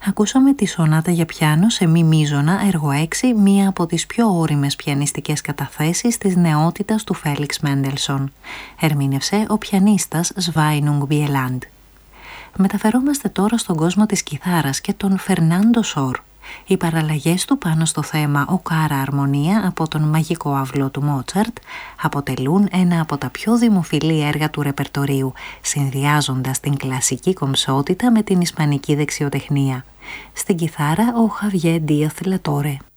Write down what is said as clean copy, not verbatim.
Ακούσαμε τη σονάτα για πιάνο σε μη μείζωνα, έργο 6, μία από τις πιο ώριμες πιανιστικές καταθέσεις της νεότητας του Φέλιξ Μέντελσον. Ερμήνευσε ο πιανίστας Σβάινουγκ Μπιελάντ. Μεταφερόμαστε τώρα στον κόσμο της κιθάρας και τον Φερνάντο Σορ. Οι παραλλαγές του πάνω στο θέμα «Οκάρα Αρμονία» από τον μαγικό αυλό του Μότσαρτ αποτελούν ένα από τα πιο δημοφιλή έργα του ρεπερτορίου, συνδυάζοντας την κλασική κομψότητα με την ισπανική δεξιοτεχνία. Στην κιθάρα ο Χαβιέ Ντίαθ Λατόρε.